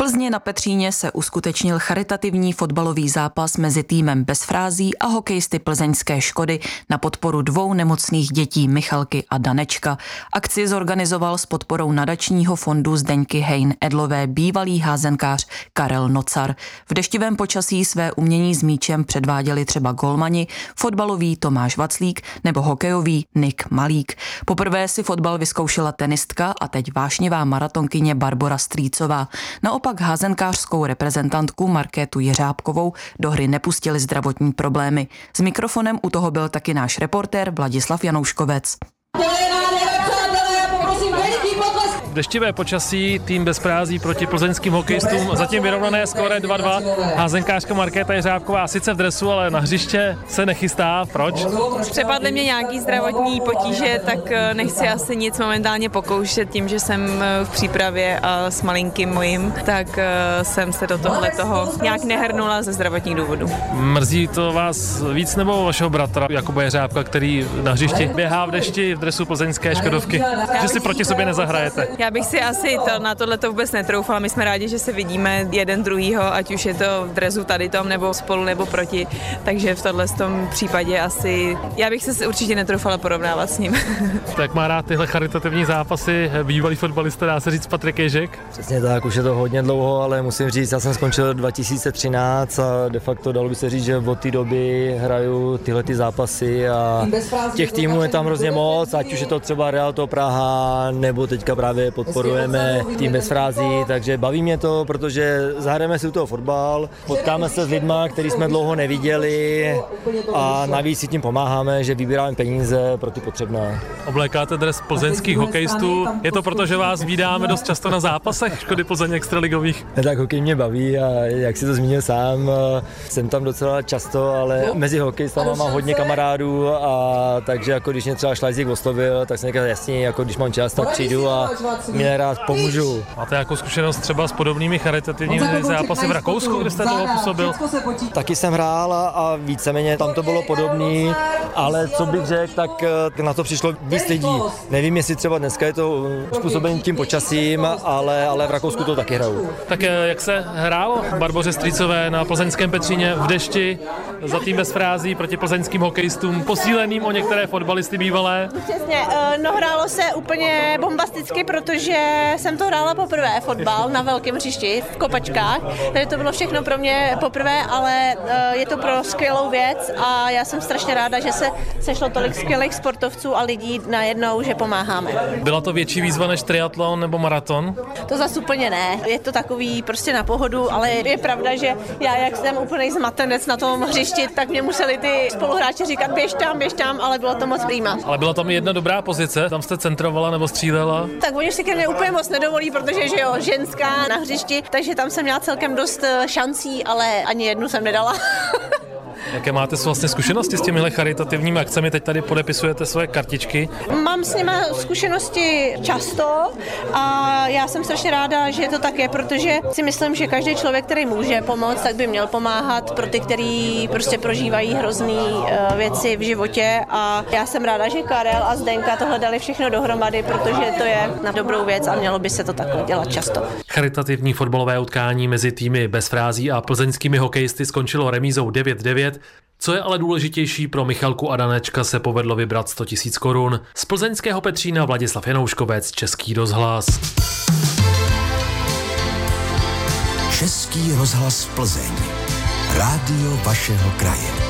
Plzni na Petříně se uskutečnil charitativní fotbalový zápas mezi týmem Bez frází a hokejisty plzeňské Škody na podporu 2 nemocných dětí Michalky a Danečka. Akci zorganizoval s podporou nadačního fondu Zdeňky Hein Edlové bývalý házenkář Karel Nocar. V deštivém počasí své umění s míčem předváděli třeba golmani, fotbalový Tomáš Vaclík nebo hokejový Nik Malík. Poprvé si fotbal vyzkoušela tenistka a teď vášnivá maratonkyně Barbora Strýcová. Naopak házenkářskou reprezentantku Markétu Jeřábkovou do hry nepustili zdravotní problémy. S mikrofonem u toho byl taky náš reportér Vladislav Janouškovec. Deštivé počasí, tým Bez frází proti plzeňským hokejistům, zatím vyrovnané skóre 2-2. Házenkářka Markéta Jeřábková sice v dresu, ale na hřiště se nechystá. Proč? Přepadly mě nějaký zdravotní potíže, tak nechci asi nic momentálně pokoušet tím, že jsem v přípravě a s malinkým mojím, tak jsem se do toho nějak nehrnula ze zdravotních důvodů. Mrzí to vás víc nebo vašeho bratra Jakuba Jeřábka, který na hřišti běhá v dešti v dresu plzeňské Škodovky, že si proti sobě nezahrajete? Já bych si asi na tohleto vůbec netroufala. My jsme rádi, že se vidíme jeden druhýho, ať už je to v dresu tady tom, nebo spolu, nebo proti. Takže v tomhle případě asi já bych se určitě netroufala porovnávat s ním. Tak má rád tyhle charitativní zápasy bývalý fotbalista, dá se říct, Patrik Ježek? Přesně tak, už je to hodně dlouho, ale musím říct, já jsem skončil 2013 a de facto dalo by se říct, že od té doby hraju tyhle ty zápasy a těch týmů je tam hrozně moc, ať už je to třeba Real Praha, nebo teďka právě podporujeme tým Bez frází, takže baví mě to, protože zahrajeme si u toho fotbal, potkáme se s lidma, který jsme dlouho neviděli a navíc si tím pomáháme, že vybíráme peníze pro ty potřebné. Oblékáte dres plzeňských hokejistů, je to proto, že vás vídáme dost často na zápasech Škody Plzeň extraligových? Tak hokej mě baví a jak si to zmínil sám, jsem tam docela často, ale mezi hokejistama mám hodně kamarádů a takže jako když mě třeba Šlajzík oslovil, tak jsem říkal jasně, jako když mám čas, tak přijdu a mě rád pomůžu. Máte jako zkušenost třeba s podobnými charitativními zápasy v Rakousku, kde jste toho působil? Taky jsem hrál a víceméně tam to bylo podobný, ale co bych řekl, tak na to přišlo víc lidí. Nevím, jestli třeba dneska je to způsobený tím počasím, ale v Rakousku to taky hrajou. Tak jak se hrálo Barboře Strýcové na plzeňském Petříně v dešti za tým Bez frází proti plzeňským hokejistům, posíleným o některé fotbalisty bývalé? Přesně, no hrálo se úplně bombasticky, protože jsem to hrála poprvé fotbal na velkém hřišti v Kopačkách, takže to bylo všechno pro mě poprvé, ale je to pro skvělou věc a já jsem strašně ráda, že se sešlo tolik skvělých sportovců a lidí najednou, že pomáháme. Byla to větší výzva než triatlon nebo maraton? To zas úplně ne, je to takový prostě na pohodu, ale je pravda, že já jak jsem úplnej zmatenec na tom hřišti, tak mě museli ty spoluhráči říkat běž tam, ale bylo to moc prýma. Ale byla tam jedna dobrá pozice, tam jste centrovala nebo střílela? Tak oni si ke mně úplně moc nedovolí, protože že jo, ženská na hřišti, takže tam jsem měla celkem dost šancí, ale ani jednu jsem nedala. Jaké máte vlastně zkušenosti s těmihle charitativními akcemi? Teď tady podepisujete svoje kartičky. Mám s nimi zkušenosti často a já jsem strašně ráda, že to tak je, protože si myslím, že každý člověk, který může pomoct, tak by měl pomáhat pro ty, kteří prostě prožívají hrozný věci v životě a já jsem ráda, že Karel a Zdenka tohle dali všechno dohromady, protože to je na dobrou věc a mělo by se to takhle dělat často. Charitativní fotbalové utkání mezi týmy Bez frází a plzeňskými hokejisty skončilo remízou 9-9. Co je ale důležitější, pro Michalku a Danečka se povedlo vybrat 100 000 korun. Z plzeňského Petřína Vladislav Janouškovec, Český rozhlas. Český rozhlas Plzeň. Rádio vašeho kraje.